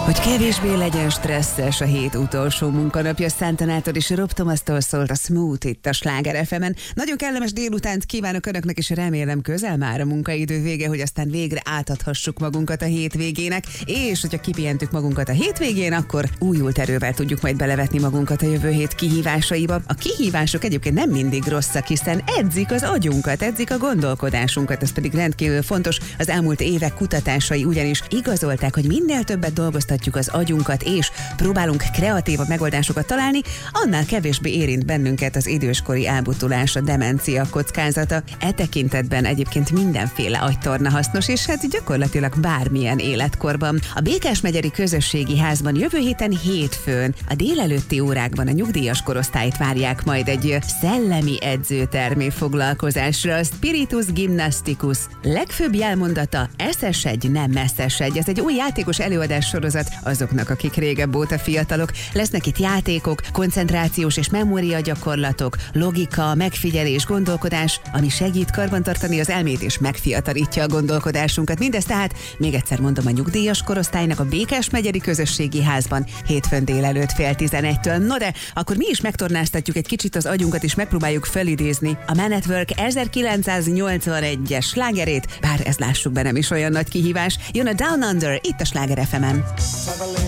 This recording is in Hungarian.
Hogy kevésbé legyen stresszes a hét utolsó munkanapja, Szántanától és Rob Thomas-tól szólt a Smooth itt a Sláger FM-en. Nagyon kellemes délutánt kívánok önöknek, és remélem közel már a munkaidő vége, hogy aztán végre átadhassuk magunkat a hétvégének, és hogyha kipihentük magunkat a hétvégén, akkor újult erővel tudjuk majd belevetni magunkat a jövő hét kihívásaiba. A kihívások egyébként nem mindig rosszak, hiszen edzik az agyunkat, edzik a gondolkodásunkat, ez pedig rendkívül fontos. Az elmúlt évek kutatásai ugyanis igazolták, hogy minél többet dolgoztatjuk az agyunkat, és próbálunk kreatívabb megoldásokat találni, annál kevésbé érint bennünket az időskori elbutulás, a demencia kockázata. E tekintetben egyébként mindenféle agytorna hasznos, és hát gyakorlatilag bármilyen életkorban. A Békásmegyeri Közösségi Házban jövő héten hétfőn a délelőtti órákban a nyugdíjas korosztályt várják majd egy szellemi edzőtermi foglalkozásra. A Spiritus Gymnasticus legfőbb jelmondata: eszes egy, nem messzes egy. Ez egy új játékos előadás sorozat azoknak, akik régebb óta fiatalok. Lesznek itt játékok, koncentrációs és memória gyakorlatok, logika, megfigyelés, gondolkodás, ami segít karbantartani az elmét és megfiatalítja a gondolkodásunkat. Mindez tehát, még egyszer mondom, a nyugdíjas korosztálynak a Békásmegyeri Közösségi Házban hétfőn délelőtt 10:30-től. No de, akkor mi is megtornáztatjuk egy kicsit az agyunkat, és megpróbáljuk felidézni a Man at Work 1981-es slágerét, bár ez, lássuk be, nem is olyan nagy kihívás. Jön a Down Under itt a Sláger FM-en.